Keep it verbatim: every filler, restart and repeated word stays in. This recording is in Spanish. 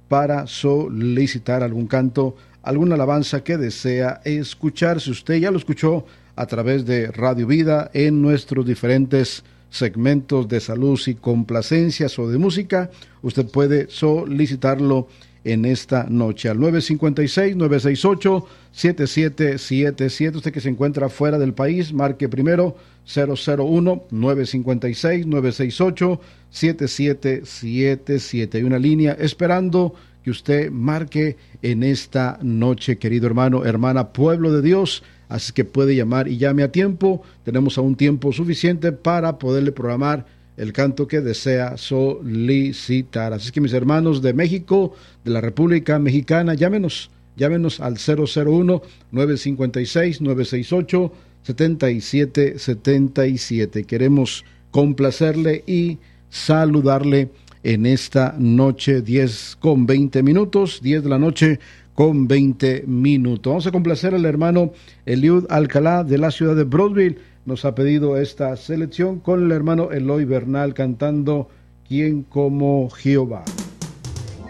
para solicitar algún canto, alguna alabanza que desea escuchar. Si usted ya lo escuchó a través de Radio Vida en nuestros diferentes segmentos de salud y complacencias o de música, usted puede solicitarlo en esta noche al nueve cinco seis, nueve seis ocho, siete siete siete siete. Usted que se encuentra fuera del país, marque primero cero cero uno, nueve cinco seis, nueve seis ocho, siete siete siete siete. Hay una línea esperando que usted marque en esta noche, querido hermano, hermana, pueblo de Dios. Así que puede llamar y llame a tiempo. Tenemos aún tiempo suficiente para poderle programar el canto que desea solicitar. Así que mis hermanos de México, de la República Mexicana, llámenos, llámenos al cero cero uno, nueve cinco seis, nueve seis ocho, siete siete siete siete. Queremos complacerle y saludarle en esta noche, diez con veinte minutos, diez de la noche con veinte minutos. Vamos a complacer al hermano Eliud Alcalá de la ciudad de Broadville. Nos ha pedido esta selección con el hermano Eloy Bernal cantando ¿Quién como Jehová?